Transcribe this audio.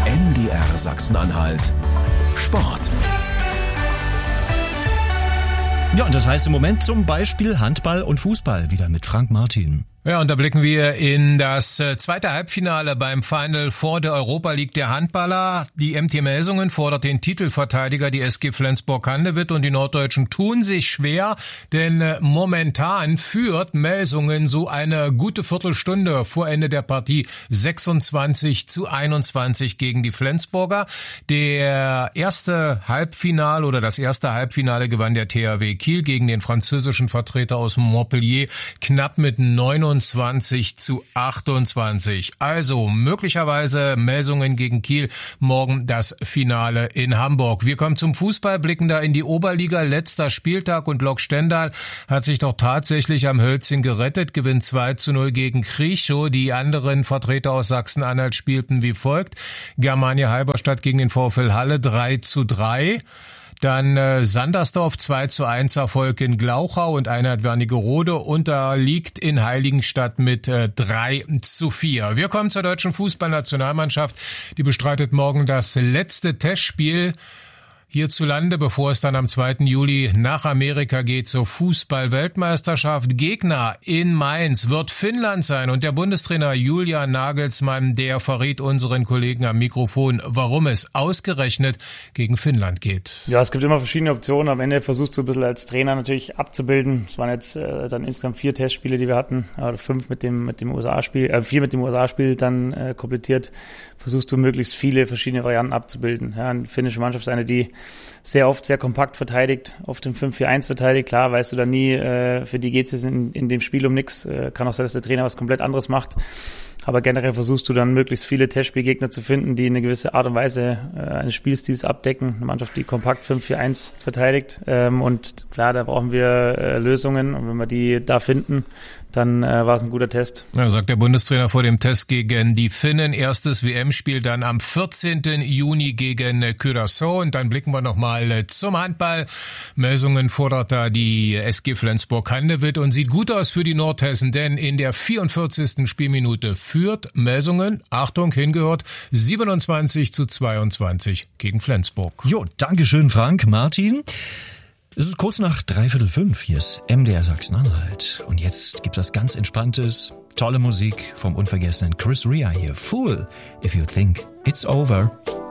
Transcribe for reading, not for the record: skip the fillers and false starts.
MDR Sachsen-Anhalt Sport. Ja, und das heißt im Moment zum Beispiel Handball und Fußball wieder mit Frank Martin. Ja, und da blicken wir in das zweite Halbfinale beim Final Four der Europa League der Handballer. Die MT Melsungen fordert den Titelverteidiger, die SG Flensburg-Handewitt, und die Norddeutschen tun sich schwer, denn momentan führt Melsungen so eine gute Viertelstunde vor Ende der Partie 26-21 gegen die Flensburger. Das erste Halbfinale gewann der THW Kiel gegen den französischen Vertreter aus Montpellier knapp mit 29-28. Also möglicherweise Melsungen gegen Kiel, morgen das Finale in Hamburg. Wir kommen zum Fußball, blicken da in die Oberliga. Letzter Spieltag und Lok Stendal hat sich doch tatsächlich am Hölzchen gerettet, gewinnt 2-0 gegen Krieschow. Die anderen Vertreter aus Sachsen-Anhalt spielten wie folgt: Germania Halberstadt gegen den VfL Halle 3-3. Dann Sandersdorf 2-1 Erfolg in Glauchau und Einheit Wernigerode unterliegt in Heiligenstadt mit 3-4. Wir kommen zur deutschen Fußballnationalmannschaft. Die bestreitet morgen das letzte Testspiel hierzulande, bevor es dann am 2. Juli nach Amerika geht zur Fußball-Weltmeisterschaft. Gegner in Mainz wird Finnland sein und der Bundestrainer Julian Nagelsmann, der verriet unseren Kollegen am Mikrofon, warum es ausgerechnet gegen Finnland geht. Ja, es gibt immer verschiedene Optionen. Am Ende versuchst du ein bisschen als Trainer natürlich abzubilden. Es waren jetzt dann insgesamt 4 Testspiele, die wir hatten, oder 5 mit dem USA-Spiel, 4 mit dem USA-Spiel dann komplettiert. Versuchst du möglichst viele verschiedene Varianten abzubilden. Ja, eine finnische Mannschaft ist eine, die sehr oft sehr kompakt verteidigt, oft im 5-4-1 verteidigt. Klar, weißt du da nie, für die geht es in dem Spiel um nichts. Kann auch sein, dass der Trainer was komplett anderes macht. Aber generell versuchst du dann möglichst viele Testspielgegner zu finden, die eine gewisse Art und Weise eines Spielstils abdecken. Eine Mannschaft, die kompakt 5-4-1 verteidigt. Und klar, da brauchen wir Lösungen. Und wenn wir die da finden, dann war es ein guter Test. Ja, sagt der Bundestrainer vor dem Test gegen die Finnen. Erstes WM-Spiel dann am 14. Juni gegen Curaçao. Und dann blicken wir nochmal zum Handball. Melsungen fordert da die SG Flensburg-Handewitt und sieht gut aus für die Nordhessen, denn in der 44. Spielminute führt Melsungen, Achtung, hingehört, 27-22 gegen Flensburg. Jo, Dankeschön, Frank Martin. Es ist kurz nach 4:45. Hier ist MDR Sachsen-Anhalt. Und jetzt gibt es ganz Entspanntes, tolle Musik vom unvergessenen Chris Rea hier. Fool, if you think it's over.